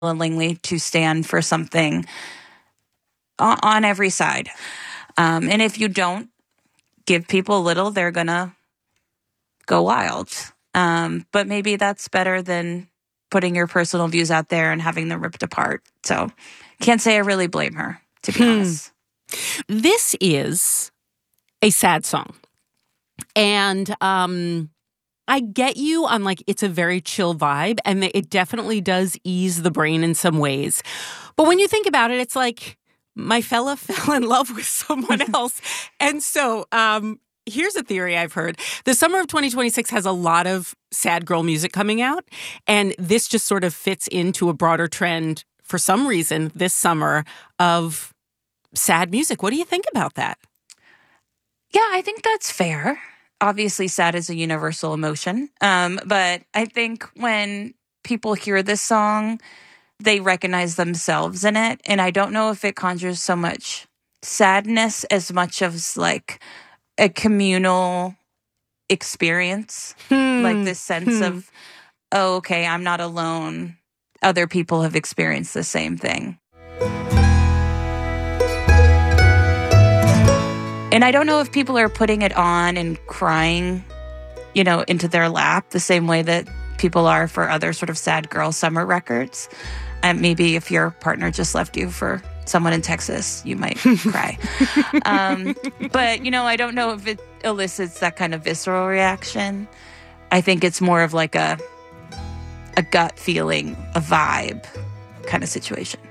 willingly to stand for something on every side. And if you don't give people a little, they're going to go wild. But maybe that's better than putting your personal views out there and having them ripped apart. So can't say I really blame her, to be honest. This is a sad song. And I get you on it's a very chill vibe, and it definitely does ease the brain in some ways. But when you think about it, it's like my fella fell in love with someone else. And so here's a theory I've heard. The summer of 2026 has a lot of sad girl music coming out, and this just sort of fits into a broader trend for some reason this summer of sad music. What do you think about that? Yeah, I think that's fair. Obviously, sad is a universal emotion. But I think when people hear this song, they recognize themselves in it. And I don't know if it conjures so much sadness as much as a communal experience. Like this sense of, oh, okay, I'm not alone. Other people have experienced the same thing. And I don't know if people are putting it on and crying, into their lap the same way that people are for other sort of sad girl summer records. And maybe if your partner just left you for someone in Texas, you might cry. But, I don't know if it elicits that kind of visceral reaction. I think it's more of a gut feeling, a vibe kind of situation.